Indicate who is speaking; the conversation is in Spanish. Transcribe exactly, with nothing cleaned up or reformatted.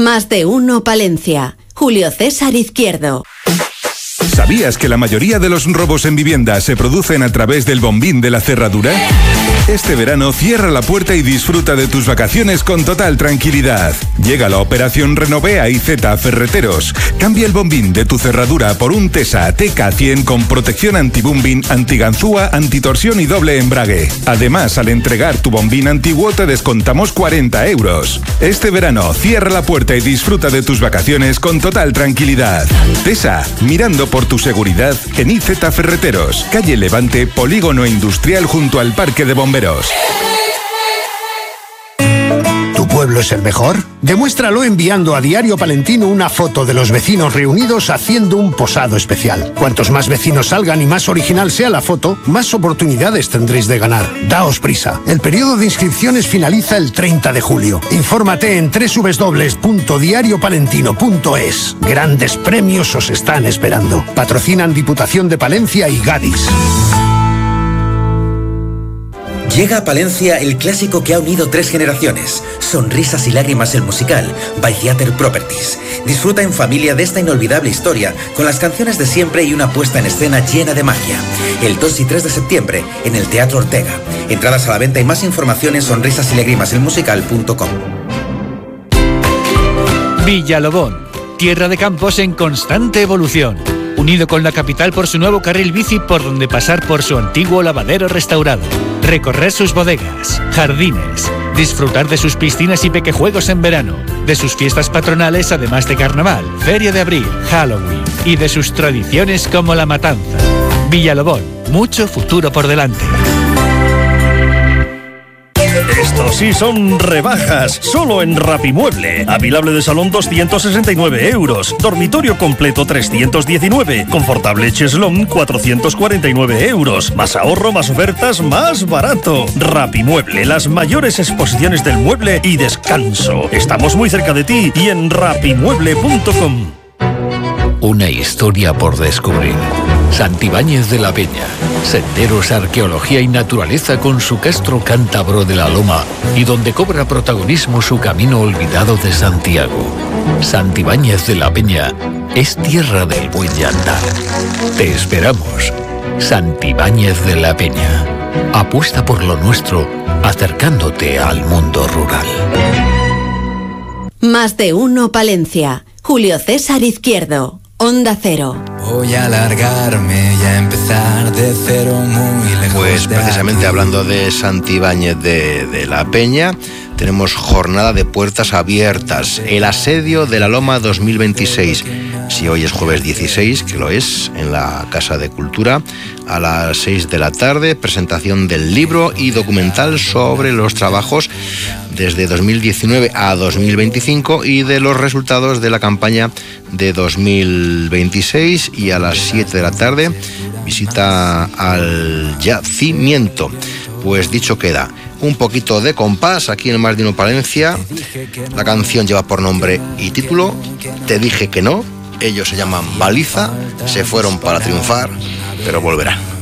Speaker 1: Más de uno Palencia. Julio César Izquierdo.
Speaker 2: ¿Sabías que la mayoría de los robos en vivienda se producen a través del bombín de la cerradura? Este verano cierra la puerta y disfruta de tus vacaciones con total tranquilidad. Llega la operación Renovea I Z Ferreteros. Cambia el bombín de tu cerradura por un Tesa T K cien con protección anti-bombín, anti-ganzúa, antitorsión y doble embrague. Además, al entregar tu bombín antiguo te descontamos cuarenta euros. Este verano cierra la puerta y disfruta de tus vacaciones con total tranquilidad. Tesa, mirando por tu seguridad en I Z Ferreteros, calle Levante, Polígono Industrial junto al Parque de Bomberos.
Speaker 3: ¿Tu pueblo es el mejor? Demuéstralo enviando a Diario Palentino una foto de los vecinos reunidos haciendo un posado especial. Cuantos más vecinos salgan y más original sea la foto, más oportunidades tendréis de ganar. Daos prisa. El periodo de inscripciones finaliza el treinta de julio. Infórmate en doble u doble u doble u punto diario palentino punto es. Grandes premios os están esperando. Patrocinan Diputación de Palencia y Gadis.
Speaker 4: Llega a Palencia el clásico que ha unido tres generaciones. Sonrisas y lágrimas el musical, by Theater Properties. Disfruta en familia de esta inolvidable historia, con las canciones de siempre y una puesta en escena llena de magia. El dos y tres de septiembre, en el Teatro Ortega. Entradas a la venta y más información en sonrisas y lágrimas el musical punto com.
Speaker 5: Villalobón, tierra de campos en constante evolución. Unido con la capital por su nuevo carril bici por donde pasar por su antiguo lavadero restaurado. Recorrer sus bodegas, jardines, disfrutar de sus piscinas y pequejuegos en verano, de sus fiestas patronales además de carnaval, feria de abril, Halloween y de sus tradiciones como la matanza. Villalobón, mucho futuro por delante.
Speaker 6: Estos sí son rebajas, solo en Rapimueble. Avilable de salón doscientos sesenta y nueve euros, dormitorio completo trescientos diecinueve, confortable cheslón cuatrocientos cuarenta y nueve euros. Más ahorro, más ofertas, más barato. Rapimueble, las mayores exposiciones del mueble y descanso. Estamos muy cerca de ti y en rapimueble punto com.
Speaker 7: Una historia por descubrir. Santibáñez de la Peña. Senderos, arqueología y naturaleza con su castro cántabro de la Loma y donde cobra protagonismo su camino olvidado de Santiago. Santibáñez de la Peña es tierra del buen andar. Te esperamos. Santibáñez de la Peña. Apuesta por lo nuestro, acercándote al mundo rural.
Speaker 1: Más de uno Palencia. Julio César Izquierdo. Onda Cero.
Speaker 8: Voy a largarme y a empezar de cero muy lejos.
Speaker 9: Pues precisamente hablando de Santibáñez de, de la Peña, tenemos jornada de puertas abiertas, el asedio de la Loma dos mil veintiséis. Si hoy es jueves dieciséis, que lo es, en la Casa de Cultura, a las seis de la tarde, presentación del libro y documental sobre los trabajos desde dos mil diecinueve a dos mil veinticinco y de los resultados de la campaña de dos mil veintiséis, y a las siete de la tarde visita al yacimiento. Pues dicho queda, un poquito de compás aquí en Más de uno Palencia. La canción lleva por nombre y título Te dije que no. Ellos se llaman Baliza, se fueron para triunfar, pero volverán.